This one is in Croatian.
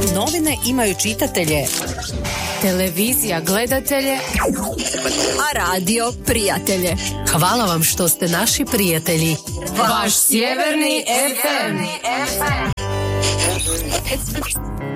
Novine imaju čitatelje, televizija gledatelje, a radio prijatelje. Hvala vam što ste naši prijatelji. Vaš Sjeverni FM.